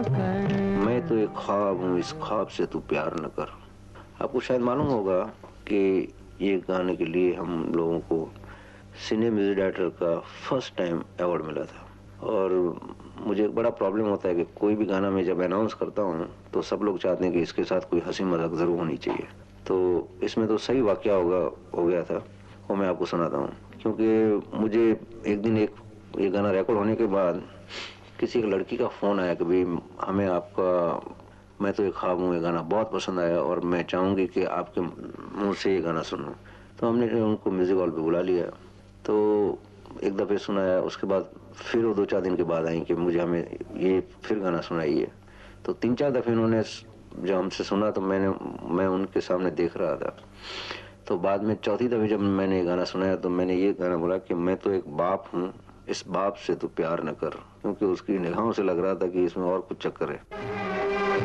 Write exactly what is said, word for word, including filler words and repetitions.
मैं तो एक ख्वाब हूँ, इस ख्वाब से तू प्यार न कर। आपको शायद मालूम होगा कि ये गाने के लिए हम लोगों को सीनियर म्यूजिक डायरेक्टर का फर्स्ट टाइम अवार्ड मिला था। और मुझे एक बड़ा प्रॉब्लम होता है कि कोई भी गाना मैं जब अनाउंस करता हूँ तो सब लोग चाहते हैं कि इसके साथ कोई हंसी मजाक जरूर होनी चाहिए। तो इसमें तो सही वाकया होगा हो गया था, वो मैं आपको सुनाता हूँ। क्योंकि मुझे एक दिन एक ये गाना रिकॉर्ड होने के बाद किसी एक लड़की का फोन आया कि भाई हमें आपका मैं तो एक ख्वाब हूँ ये गाना बहुत पसंद आया और मैं चाहूंगी कि आपके मुंह से ये गाना सुनूं। तो हमने उनको म्यूजिक हॉल पे बुला लिया। तो एक दफे सुनाया, उसके बाद फिर वो दो चार दिन के बाद आई कि मुझे हमें ये फिर गाना सुनाइए। तो तीन चार दफे उन्होंने जब हमसे सुना तो मैंने मैं उनके सामने देख रहा था। तो बाद में चौथी दफे जब मैंने ये गाना सुनाया तो मैंने ये गाना बोला कि मैं तो एक बाप हूँ, इस बाप से तू प्यार न कर। क्योंकि उसकी निगाहों से लग रहा था कि इसमें और कुछ चक्कर है।